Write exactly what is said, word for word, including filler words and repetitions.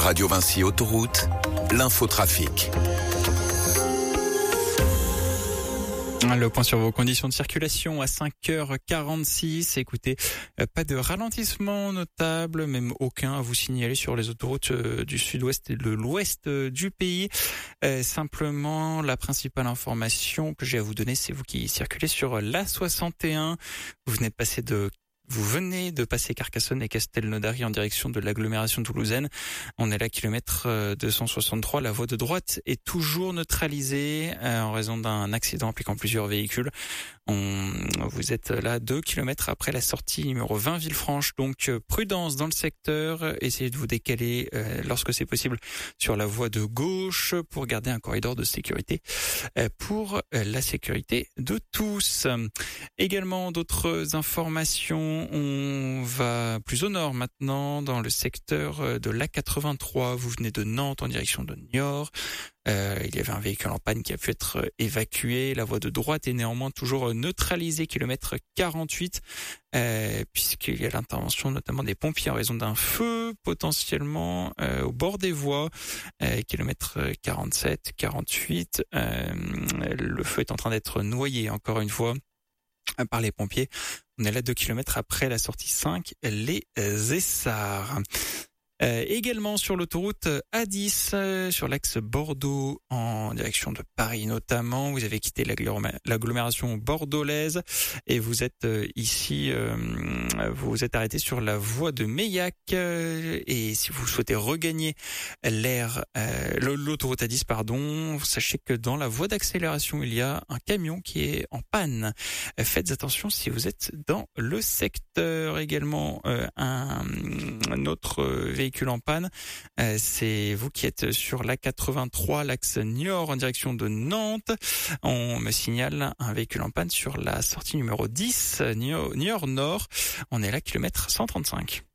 Radio Vinci Autoroute, l'infotrafic. Le point sur vos conditions de circulation à cinq heures quarante-six. Écoutez, pas de ralentissement notable, même aucun à vous signaler sur les autoroutes du sud-ouest et de l'ouest du pays. Euh, simplement, la principale information que j'ai à vous donner, c'est vous qui circulez sur l'A soixante et un. Vous venez de passer de Vous venez de passer Carcassonne et Castelnaudary en direction de l'agglomération toulousaine. On est là, kilomètre deux cent soixante-trois. La voie de droite est toujours neutralisée euh, en raison d'un accident impliquant plusieurs véhicules. On, vous êtes là deux kilomètres après la sortie numéro vingt Villefranche. Donc euh, prudence dans le secteur. Essayez de vous décaler euh, lorsque c'est possible sur la voie de gauche pour garder un corridor de sécurité euh, pour euh, la sécurité de tous. Également d'autres informations. On va plus au nord maintenant dans le secteur de l'A quatre-vingt-trois. Vous venez de Nantes en direction de Niort. Euh, il y avait un véhicule en panne qui a pu être évacué. La voie de droite est néanmoins toujours neutralisée, kilomètre quarante-huit, euh, puisqu'il y a l'intervention notamment des pompiers en raison d'un feu potentiellement euh, au bord des voies. Euh, kilomètre quarante-sept, quarante-huit. Euh, le feu est en train d'être noyé encore une fois par les pompiers. On est là deux kilomètres après la sortie cinq, les Essarts. Euh, également sur l'autoroute A dix, euh, sur l'axe Bordeaux en direction de Paris notamment. Vous avez quitté l'agglomération bordelaise et vous êtes euh, ici, euh, vous vous êtes arrêté sur la voie de Meillac. Euh, et si vous souhaitez regagner l'air, euh, l'autoroute A dix, pardon, sachez que dans la voie d'accélération, il y a un camion qui est en panne. Euh, faites attention si vous êtes dans le secteur. Également, euh, un, un autre véhicule en panne, euh, c'est vous qui êtes sur l'A quatre-vingt-trois, l'axe Niort en direction de Nantes. On me signale un véhicule en panne sur la sortie numéro dix, Niort Nord. On est là, kilomètre cent trente-cinq.